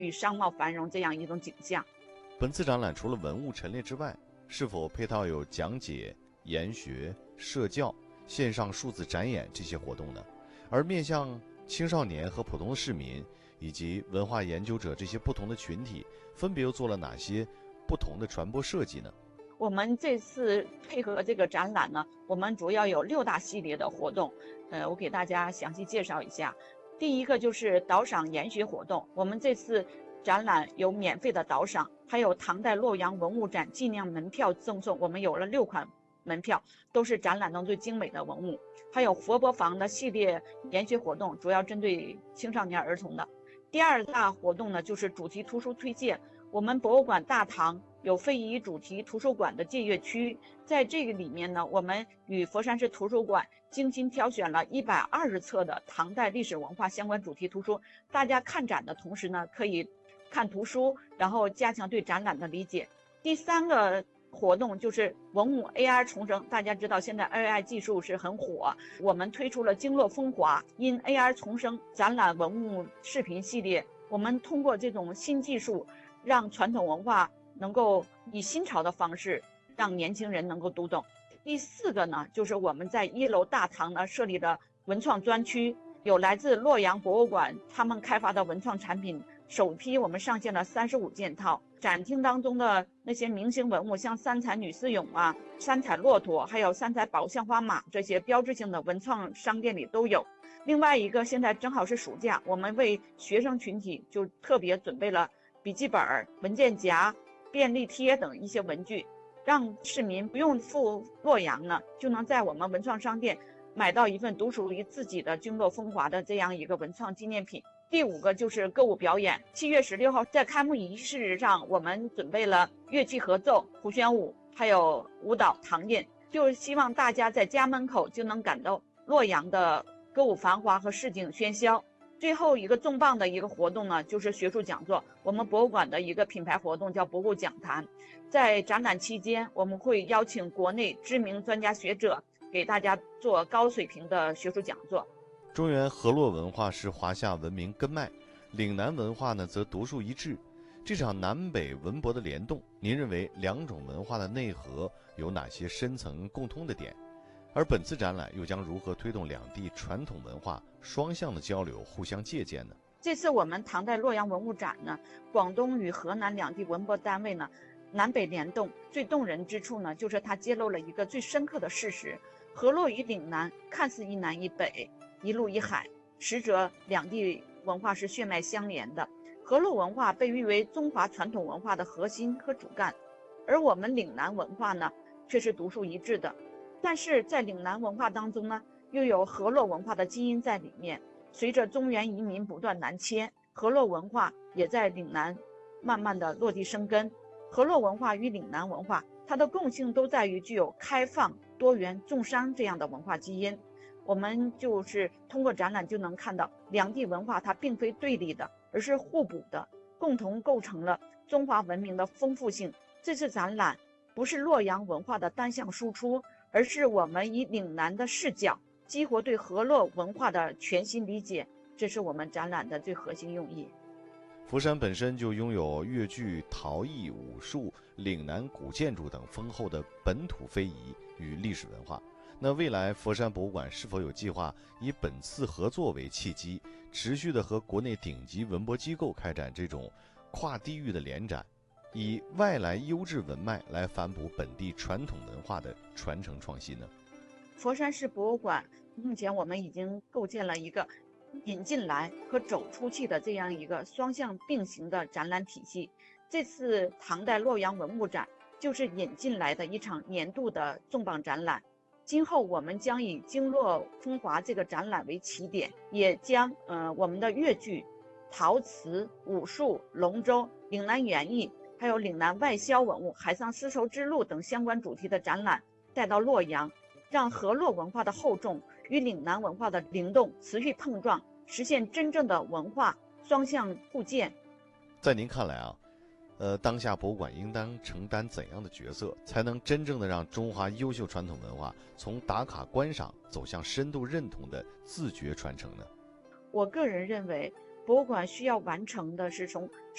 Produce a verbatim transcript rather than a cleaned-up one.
与商贸繁荣这样一种景象。 本次展览除了文物陈列之外，是否配套有讲解、研学、社教、线上数字展演这些活动呢？而面向青少年和普通市民以及文化研究者这些不同的群体，分别又做了哪些不同的传播设计呢？ 我们这次配合这个展览呢，我们主要有六大系列的活动，呃，我给大家详细介绍一下。第一个就是导赏研学活动，我们这次展览有免费的导赏，还有唐代洛阳文物展纪念门票赠送，我们有了六款门票，都是展览中最精美的文物。还有佛伯房的系列研学活动，主要针对青少年儿童的。第二大活动呢，就是主题图书推荐。我们博物馆大堂有非遗主题图书馆的借阅区，在这个里面呢，我们与佛山市图书馆精心挑选了一百二十册的唐代历史文化相关主题图书。大家看展的同时呢，可以看图书，然后加强对展览的理解。第三个活动就是文物 A R 重生，大家知道现在 A I 技术是很火，我们推出了经络风华因 A R 重生展览文物视频系列。我们通过这种新技术，让传统文化能够以新潮的方式让年轻人能够读懂。第四个呢，就是我们在一楼大堂呢设立了文创专区，有来自洛阳博物馆他们开发的文创产品，首批我们上线了三十五件套。展厅当中的那些明星文物，像三彩女丝俑啊、三彩骆驼，还有三彩宝象花马，这些标志性的文创商店里都有。另外一个，现在正好是暑假，我们为学生群体就特别准备了笔记本、文件夹、便利贴等一些文具，让市民不用赴洛阳呢，就能在我们文创商店买到一份独属于自己的经络风华的这样一个文创纪念品。第五个就是歌舞表演，七月十六号在开幕仪式上，我们准备了乐器合奏、胡旋舞，还有舞蹈唐印，就是希望大家在家门口就能感到洛阳的歌舞繁华和市井喧嚣。最后一个重磅的一个活动呢，就是学术讲座。我们博物馆的一个品牌活动叫博物讲坛，在展览期间，我们会邀请国内知名专家学者给大家做高水平的学术讲座。 中原河洛文化是华夏文明根脉，岭南文化呢则独树一帜。这场南北文博的联动，您认为两种文化的内核有哪些深层共通的点？而本次展览又将如何推动两地传统文化双向的交流、互相借鉴呢？ 这次我们唐代洛阳文物展呢，广东与河南两地文博单位呢南北联动，最动人之处呢，就是它揭露了一个最深刻的事实：河洛与岭南看似一南一北，一陆一海，实则两地文化是血脉相连的。河洛文化被誉为中华传统文化的核心和主干，而我们岭南文化呢，却是独树一帜的。但是在岭南文化当中呢，又有河洛文化的基因在里面。随着中原移民不断南迁，河洛文化也在岭南慢慢的落地生根。河洛文化与岭南文化，它的共性都在于具有开放、多元、重商这样的文化基因。我们就是通过展览就能看到，两地文化它并非对立的，而是互补的，共同构成了中华文明的丰富性。这次展览不是洛阳文化的单向输出，而是我们以岭南的视角激活对河洛文化的全新理解，这是我们展览的最核心用意。 佛山本身就拥有越剧、陶艺、武术、岭南古建筑等丰厚的本土非遗与历史文化。那未来佛山博物馆是否有计划以本次合作为契机，持续的和国内顶级文博机构开展这种跨地域的联展，以外来优质文脉来反哺本地传统文化的传承创新呢？ 佛山市博物馆目前我们已经构建了一个引进来和走出去的这样一个双向并行的展览体系。这次唐代洛阳文物展就是引进来的一场年度的重磅展览。今后我们将以经络风华这个展览为起点，也将呃我们的越剧、陶瓷、武术、龙舟、岭南园艺，还有岭南外销文物、海上丝绸之路等相关主题的展览带到洛阳，让河洛文化的厚重与岭南文化的灵动持续碰撞，实现真正的文化双向互鉴。 在您看来啊，呃，当下博物馆应当承担怎样的角色，才能真正的让中华优秀传统文化从打卡观赏走向深度认同的自觉传承呢？ 我个人认为， 博物馆需要完成的是从